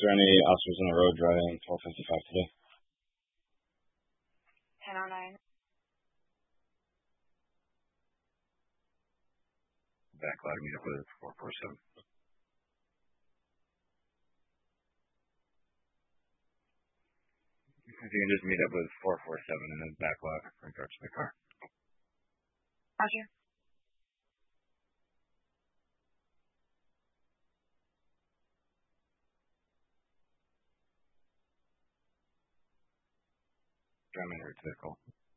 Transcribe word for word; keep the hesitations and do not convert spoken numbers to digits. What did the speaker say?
there any officers on the road driving twelve fifty-five today? ten oh nine. Backlot to meet up with four four seven. If you can just meet up with four four seven and then backlot in regards to the car. Roger. Drummond or vehicle.